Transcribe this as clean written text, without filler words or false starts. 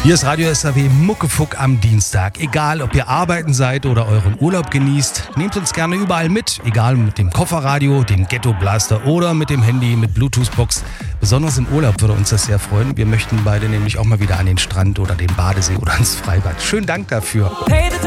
Hier ist Radio SAW Muckefuck am Dienstag. Egal, ob ihr arbeiten seid oder euren Urlaub genießt, nehmt uns gerne überall mit. Egal, mit dem Kofferradio, dem Ghetto Blaster oder mit dem Handy, mit Bluetooth-Box. Besonders im Urlaub würde uns das sehr freuen. Wir möchten beide nämlich auch mal wieder an den Strand oder den Badesee oder ins Freibad. Schönen Dank dafür. Hey,